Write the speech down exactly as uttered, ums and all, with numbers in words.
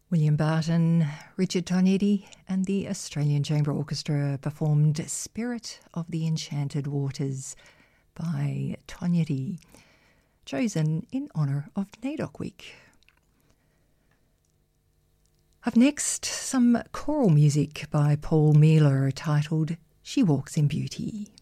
William Barton, Richard Tognetti and the Australian Chamber Orchestra performed Spirit of the Enchanted Waters by Tognetti, chosen in honour of NAIDOC Week. Up next, some choral music by Paul Mealer titled She Walks in Beauty.